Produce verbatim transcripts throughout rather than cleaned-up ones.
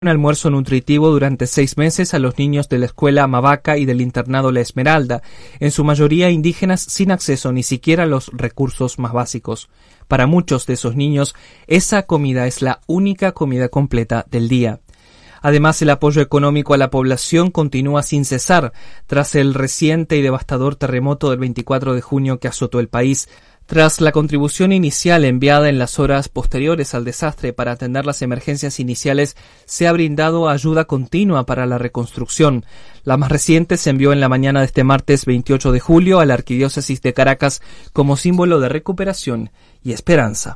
Un almuerzo nutritivo durante seis meses a los niños de la escuela Mavaca y del internado La Esmeralda, en su mayoría indígenas sin acceso ni siquiera a los recursos más básicos. Para muchos de esos niños, esa comida es la única comida completa del día. Además, el apoyo económico a la población continúa sin cesar tras el reciente y devastador terremoto del veinticuatro de junio que azotó el país. Tras la contribución inicial enviada en las horas posteriores al desastre para atender las emergencias iniciales, se ha brindado ayuda continua para la reconstrucción. La más reciente se envió en la mañana de este martes veintiocho de julio a la Arquidiócesis de Caracas como símbolo de recuperación y esperanza.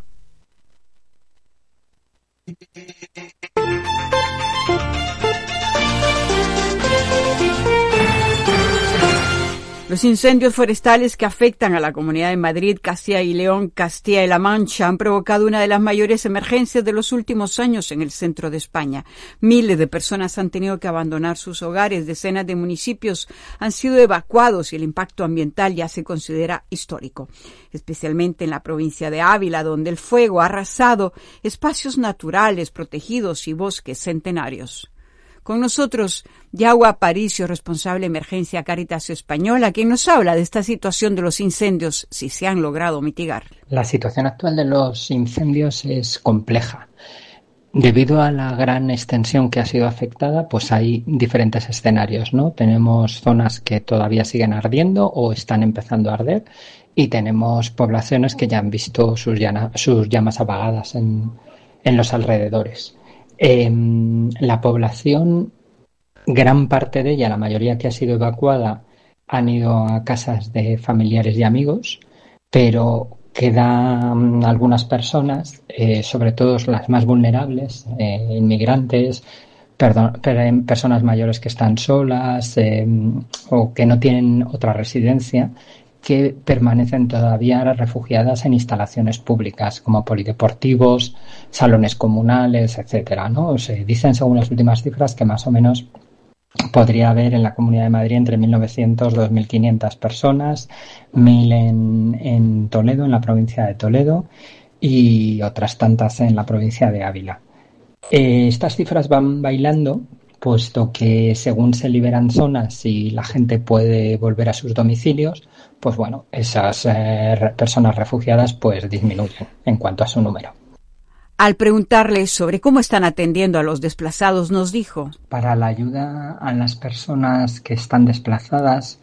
Los incendios forestales que afectan a la Comunidad de Madrid, Castilla y León, Castilla y La Mancha han provocado una de las mayores emergencias de los últimos años en el centro de España. Miles de personas han tenido que abandonar sus hogares, decenas de municipios han sido evacuados y el impacto ambiental ya se considera histórico, especialmente en la provincia de Ávila, donde el fuego ha arrasado espacios naturales protegidos y bosques centenarios. Con nosotros, Yago Aparicio, responsable de Emergencia Cáritas Española, quien nos habla de esta situación de los incendios, si se han logrado mitigar. La situación actual de los incendios es compleja. Debido a la gran extensión que ha sido afectada, pues hay diferentes escenarios, ¿no? Tenemos zonas que todavía siguen ardiendo o están empezando a arder y tenemos poblaciones que ya han visto sus, llana, sus llamas apagadas en, en los alrededores. Eh, la población, gran parte de ella, la mayoría que ha sido evacuada, han ido a casas de familiares y amigos, pero quedan algunas personas, eh, sobre todo las más vulnerables, eh, inmigrantes, perdón, personas mayores que están solas eh, o que no tienen otra residencia, que permanecen todavía refugiadas en instalaciones públicas como polideportivos, salones comunales, etcétera, ¿no? Se dicen, según las últimas cifras, que más o menos podría haber en la Comunidad de Madrid entre mil novecientos y dos mil quinientas personas, mil en, en Toledo, en la provincia de Toledo, y otras tantas en la provincia de Ávila. Eh, estas cifras van bailando, puesto que según se liberan zonas y la gente puede volver a sus domicilios, pues bueno, esas eh, personas refugiadas pues disminuyen en cuanto a su número. Al preguntarle sobre cómo están atendiendo a los desplazados, nos dijo: para la ayuda a las personas que están desplazadas,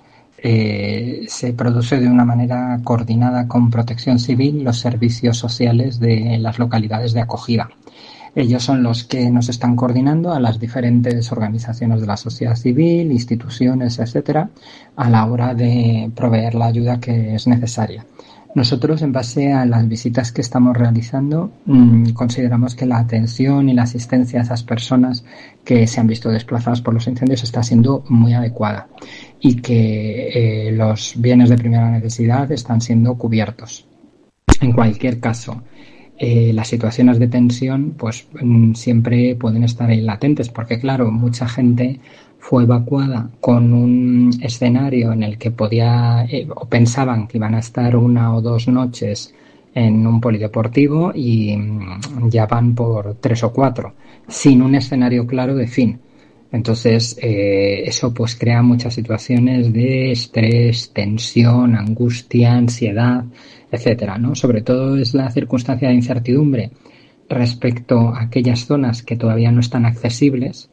eh, se produce de una manera coordinada con Protección Civil los servicios sociales de las localidades de acogida. Ellos son los que nos están coordinando a las diferentes organizaciones de la sociedad civil, instituciones, etcétera, a la hora de proveer la ayuda que es necesaria. Nosotros, en base a las visitas que estamos realizando, mmm, consideramos que la atención y la asistencia a esas personas que se han visto desplazadas por los incendios está siendo muy adecuada y que eh, los bienes de primera necesidad están siendo cubiertos. En cualquier caso, Eh, las situaciones de tensión pues mm, siempre pueden estar ahí latentes, porque claro, mucha gente fue evacuada con un escenario en el que podía eh, o pensaban que iban a estar una o dos noches en un polideportivo y mm, ya van por tres o cuatro, sin un escenario claro de fin. Entonces, eh, eso pues crea muchas situaciones de estrés, tensión, angustia, ansiedad, etcétera, ¿no? Sobre todo es la circunstancia de incertidumbre respecto a aquellas zonas que todavía no están accesibles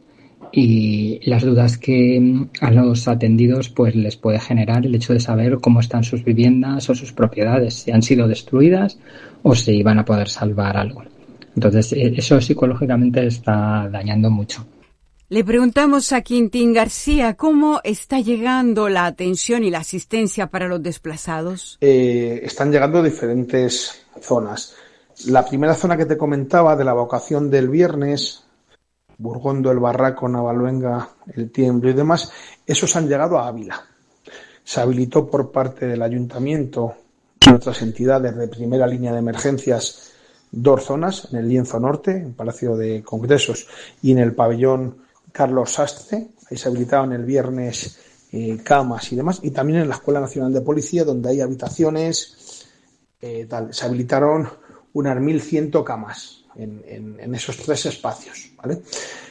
y las dudas que a los atendidos pues les puede generar el hecho de saber cómo están sus viviendas o sus propiedades, si han sido destruidas o si van a poder salvar algo. Entonces, eso psicológicamente está dañando mucho. Le preguntamos a Quintín García cómo está llegando la atención y la asistencia para los desplazados. Eh, están llegando diferentes zonas. La primera zona que te comentaba de la evacuación del viernes, Burgondo, El Barraco, Navaluenga, El Tiemblo y demás, esos han llegado a Ávila. Se habilitó por parte del ayuntamiento y otras entidades de primera línea de emergencias dos zonas, en el Lienzo Norte, en Palacio de Congresos, y en el pabellón Carlos Sastre. Ahí se habilitaron el viernes eh, camas y demás, y también en la Escuela Nacional de Policía, donde hay habitaciones, eh, tal. Se habilitaron unas mil cien camas en, en, en esos tres espacios, ¿vale?